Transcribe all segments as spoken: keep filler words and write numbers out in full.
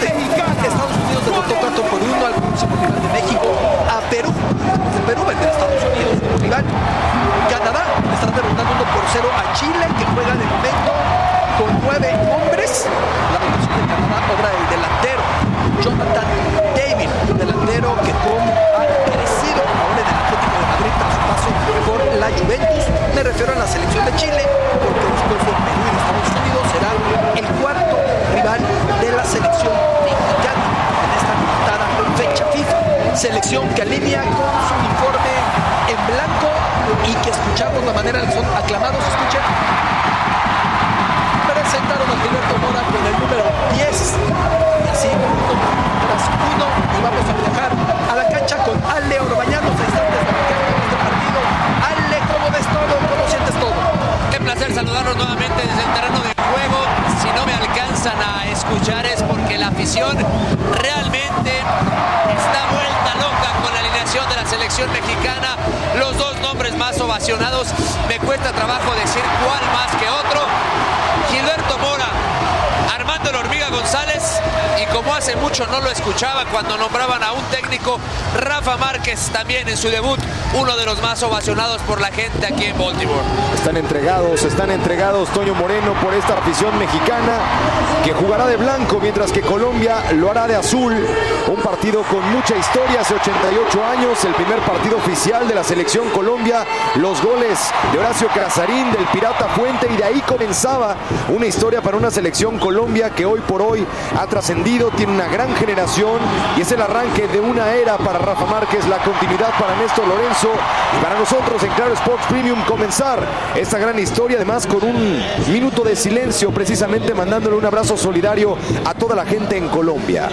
norte. Estados Unidos derrotó cuatro por uno al próximo rival de México, a Perú. De Perú vende Estados Unidos como rival. Canadá está derrotando uno por cero a Chile, que juega de momento con nueve hombres. La rotación de Canadá, obra del delantero Jonathan David, delantero que como ha crecido ahora en el Atlético de Madrid tras su paso por la Juventus. Me refiero a la selección de Chile, porque después de Perú y de Estados Unidos será el cuarto rival de la selección mexicana en esta limitada fecha FIFA. Selección que alinea con su uniforme en blanco y que escuchamos la manera en que son aclamados. Escuchen. Presentaron a Gilberto Mora con el número diez. Y así, uno tras uno, y vamos a viajar a la cancha con Ale Orbañanos a instantes de arrancar este partido. Ale, ¿cómo ves todo? ¿Cómo sientes todo? Qué placer saludarlos nuevamente desde el terreno de juego. Si no me alcanzan a escuchar es porque la afición realmente está vuelta loca con la alineación de la selección mexicana. Los dos nombres más ovacionados, me cuesta trabajo decir cuál más que otro. Gilberto Mora, Armando La Hormiga González, y como hace mucho no lo escuchaba cuando nombraban a un técnico, Rafa Márquez, también en su debut, uno de los más ovacionados por la gente aquí en Baltimore. Están entregados, están entregados Toño Moreno por esta afición mexicana que jugará de blanco mientras que Colombia lo hará de azul. Un partido con mucha historia, hace ochenta y ocho años, el primer partido oficial de la selección Colombia, los goles de Horacio Casarín, del Pirata Fuente, y de ahí comenzaba una historia para una selección Colombia que hoy por hoy ha trascendido, tiene una gran generación y es el arranque de una era para Rafa Márquez, la continuidad para Néstor Lorenzo y para nosotros en Claro Sports Premium comenzar esta gran historia, además con un minuto de silencio, precisamente mandándole un abrazo solidario a toda la gente en Colombia.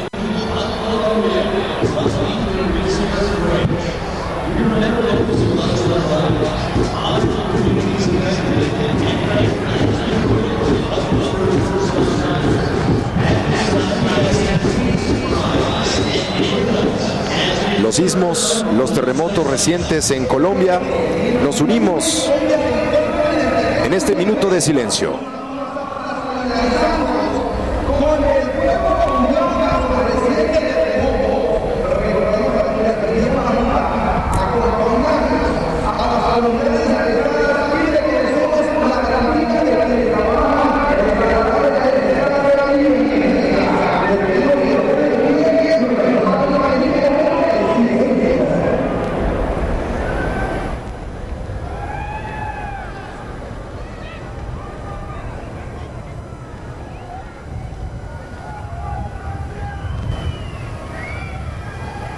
Los sismos, los terremotos recientes en Colombia, nos unimos en este minuto de silencio.